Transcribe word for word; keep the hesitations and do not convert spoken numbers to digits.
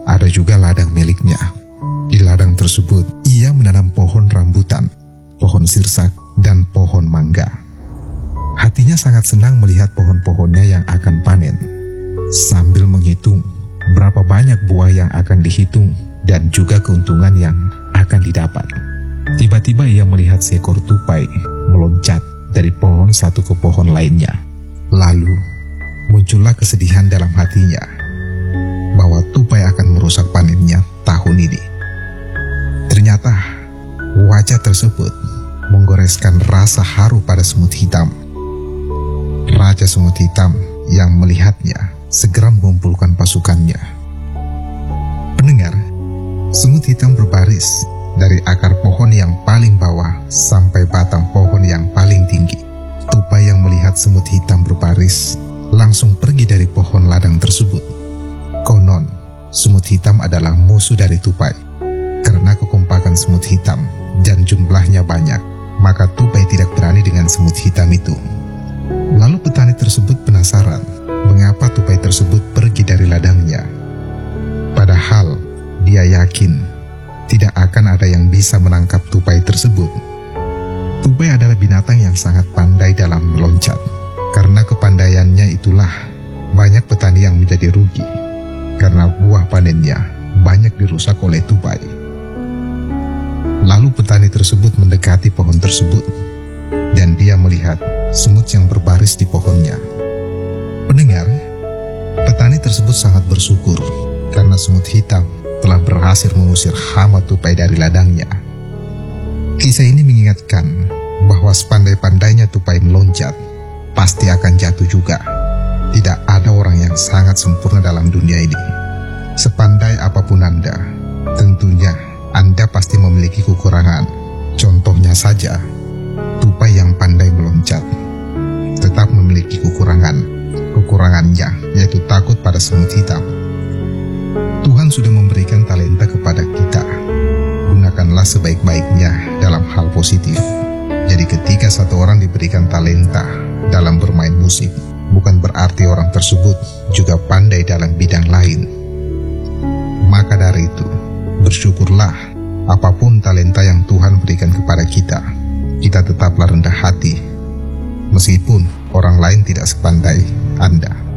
ada juga ladang miliknya. Di ladang tersebut, ia menanam pohon rambutan, pohon sirsak, dan pohon mangga. Hatinya sangat senang melihat pohon-pohonnya yang akan panen. Sambil menghitung berapa banyak buah yang akan dihitung dan juga keuntungan yang akan didapat. Tiba-tiba ia melihat seekor tupai meloncat dari pohon satu ke pohon lainnya. Lalu muncullah kesedihan dalam hatinya bahwa tupai akan merusak panennya tahun ini. Ternyata wajah tersebut menggoreskan rasa haru pada semut hitam. Raja semut hitam yang melihatnya segera mengumpulkan pasukannya. Pendengar, semut hitam berbaris dari akar pohon yang paling bawah sampai batang pohon yang paling tinggi. Tupai yang melihat semut hitam berbaris langsung pergi dari pohon ladang tersebut. Konon, semut hitam adalah musuh dari tupai. Karena kekompakan semut hitam dan jumlahnya banyak, maka tupai tidak berani dengan semut hitam itu. Lalu petani tersebut penasaran mengapa tupai tersebut pergi dari ladangnya. Padahal dia yakin tidak akan ada yang bisa menangkap tupai tersebut. Tupai adalah binatang yang sangat pandai dalam meloncat. Karena kepandaiannya itulah banyak petani yang menjadi rugi karena buah panennya banyak dirusak oleh tupai. Lalu petani tersebut mendekati pohon tersebut dan dia melihat semut yang berbaris di pohonnya. Pendengar, petani tersebut sangat bersyukur karena semut hitam telah berhasil mengusir hama tupai dari ladangnya. Kisah ini mengingatkan bahwa sepandai-pandainya tupai meloncat, pasti akan jatuh juga. Tidak ada orang yang sangat sempurna dalam dunia ini. Sepandai apapun Anda, tentunya Anda pasti memiliki kekurangan. Contohnya saja, tupai yang pandai meloncat tetap memiliki kekurangan. Kekurangannya yaitu takut pada semut hitam. Tuhan sudah memberikan talenta kepada kita. Gunakanlah sebaik-baiknya dalam hal positif. Jadi ketika satu orang diberikan talenta dalam bermain musik, bukan berarti orang tersebut juga pandai dalam bidang lain. Maka dari itu, bersyukurlah apapun talenta yang Tuhan berikan kepada kita. Kita tetaplah rendah hati, meskipun orang lain tidak sepandai Anda.